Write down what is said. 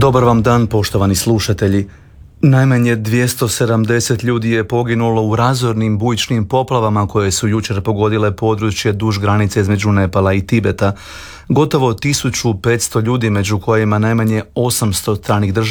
Dobar vam dan, poštovani slušatelji. Najmanje 270 ljudi je poginulo u razornim bujičnim poplavama koje su jučer pogodile područje duž granice između Nepala i Tibeta. Gotovo 1500 ljudi, među kojima najmanje 800 stranih državljana,